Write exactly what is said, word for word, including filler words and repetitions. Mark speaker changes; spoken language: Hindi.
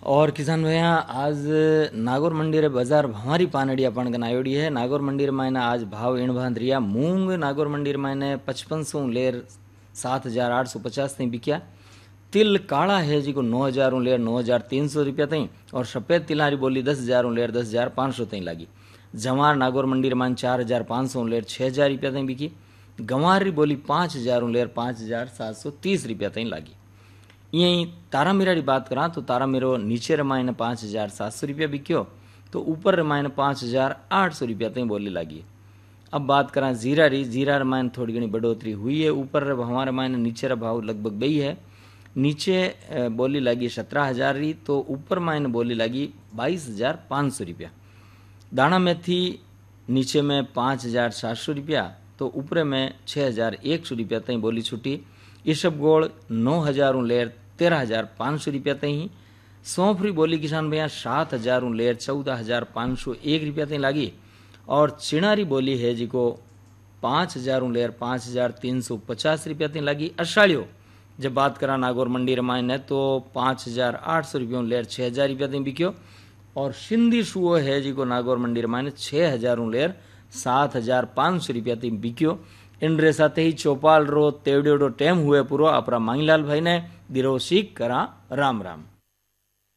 Speaker 1: और किसान भैया आज नागौर मंदिर बाजार भंवारी पानड़ी अपन कन आयोड़ी है। नागौर मंदिर में आज भाव इण बांध रिया। मूंग नागौर मंदिर में पचपन सौ लेर सात हजार आठ सौ पचास तई बिक्या। तिल काला है जी को नौ हजार लेर नौ हजार तीन सौ रुपया तई और सफेद तिलारी बोली दस हजार लेर दस हजार पाँच सौ तई लागी। जवार नागौर मंदिर में चार हजार पाँच सौ लेर छः हजार रुपया तई बिकी। गंवार री बोली पाँच हजार लेर पाँच हजार सात सौ तीस रुपया तई लागी। यहीं तारा मीरा की बात करा तो तारा मीरो नीचे रमायने पाँच हजार सात सौ रुपया बिक्यो तो ऊपर रमायने पाँच हजार आठ सौ रुपया तक बोली लागी। अब बात करा जीरा री, जीरा रमायने थोड़ी घनी बढ़ोतरी हुई है। ऊपर हमारे रमायने नीचे रा भाव लगभग बई है। नीचे बोली लगी सत्रह हजार री तो ऊपर मायने बोली लगी बाईस हजार पाँच सौ रुपया। दाना मेथी नीचे में पाँच हजार सात सौ रुपया तो ऊपर में छः हजार एक सौ रुपया तक बोली छूटी। ईसब गोड़ नौ हजार लेर तेरह हजार पाँच सौ रुपया तई। सौंफरी बोली किसान भैया सात हजार लेर चौदह हजार पाँच सौ एक रुपया तई लागी। और चिणारी बोली है जी को पाँच हजार लेर पाँच हजार तीन सौ पचास रुपया तई लागी। अषाढ़ियो जब बात करा नागौर मंडी रमायने तो पाँच हजार आठ सौ रुपयों लेर छः हजार रुपया तई बिक्यो। और सिंधी सुओ है जी को नागौर मंडी रमायने छः हजार लेर सात हजार पाँच सौ रुपया तई बिक्यो। इंड्रे साथ ही चौपाल रो तेवड़ो टेम हुए पूरो अपरा मांगलाल भाई ने दिरो सीख करा राम राम।